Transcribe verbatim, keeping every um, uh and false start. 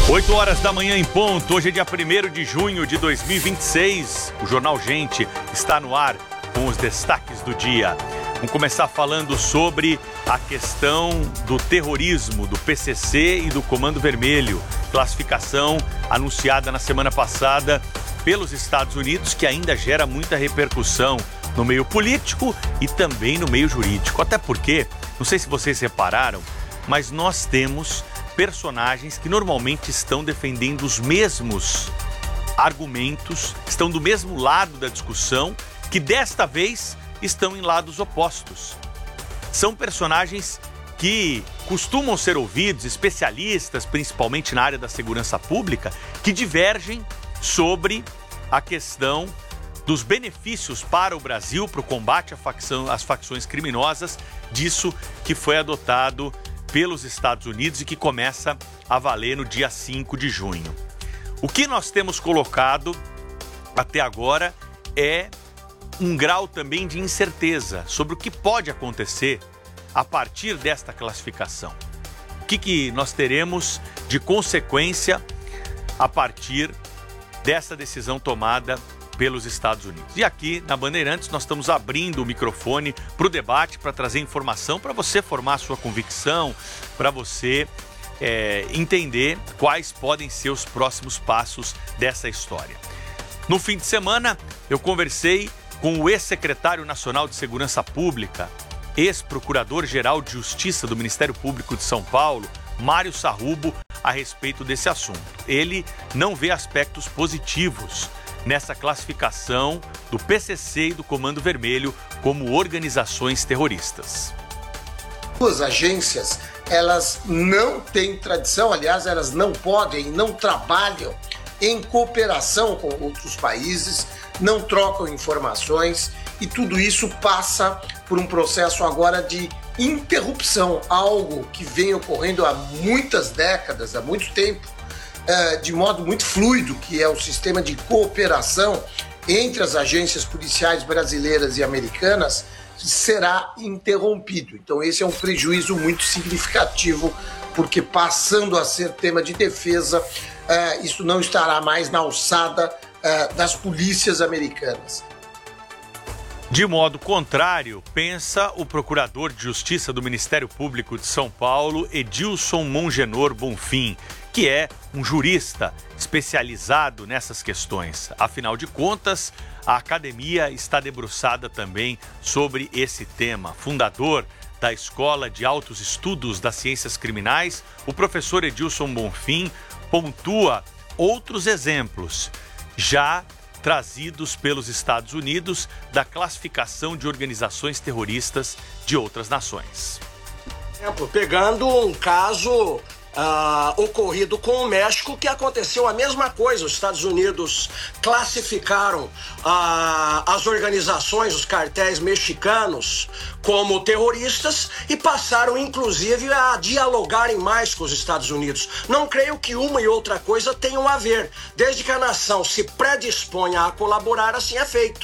oito horas da manhã em ponto, hoje é dia primeiro de junho de dois mil e vinte e seis. O Jornal Gente está no ar com os destaques do dia. Vamos começar falando sobre a questão do terrorismo, do P C C e do Comando Vermelho. Classificação anunciada na semana passada pelos Estados Unidos, que ainda gera muita repercussão no meio político e também no meio jurídico. Até porque, não sei se vocês repararam, mas nós temos personagens que normalmente estão defendendo os mesmos argumentos, estão do mesmo lado da discussão, que desta vez estão em lados opostos. São personagens que costumam ser ouvidos, especialistas, principalmente na área da segurança pública, que divergem sobre a questão dos benefícios para o Brasil, para o combate à facção, às facções criminosas, disso que foi adotado pelos Estados Unidos e que começa a valer no dia cinco de junho. O que nós temos colocado até agora é um grau também de incerteza sobre o que pode acontecer a partir desta classificação. O que, que nós teremos de consequência a partir dessa decisão tomada pelos Estados Unidos. E aqui na Bandeirantes nós estamos abrindo o microfone para o debate, para trazer informação, para você formar a sua convicção, para você é, entender quais podem ser os próximos passos dessa história. No fim de semana eu conversei com o ex-secretário nacional de Segurança Pública, ex-procurador-geral de Justiça do Ministério Público de São Paulo, Mário Sarrubo, a respeito desse assunto. Ele não vê aspectos positivos nessa classificação do P C C e do Comando Vermelho como organizações terroristas. As agências, elas não têm tradição, aliás, elas não podem, não trabalham em cooperação com outros países, não trocam informações e tudo isso passa por um processo agora de interrupção, algo que vem ocorrendo há muitas décadas, há muito tempo, de modo muito fluido, que é o sistema de cooperação entre as agências policiais brasileiras e americanas, será interrompido. Então esse é um prejuízo muito significativo, porque passando a ser tema de defesa, uh, isso não estará mais na alçada uh, das polícias americanas. De modo contrário, pensa o procurador de Justiça do Ministério Público de São Paulo, Edilson Mongenor Bonfim, que é um jurista especializado nessas questões. Afinal de contas, a academia está debruçada também sobre esse tema. Fundador da Escola de Altos Estudos das Ciências Criminais, o professor Edilson Bonfim pontua outros exemplos já trazidos pelos Estados Unidos da classificação de organizações terroristas de outras nações. Pegando um caso Uh, ocorrido com o México, que aconteceu a mesma coisa. Os Estados Unidos classificaram uh, as organizações, os cartéis mexicanos como terroristas e passaram inclusive a dialogarem mais com os Estados Unidos. Não creio que uma e outra coisa tenham a ver. Desde que a nação se predisponha a colaborar, assim é feito.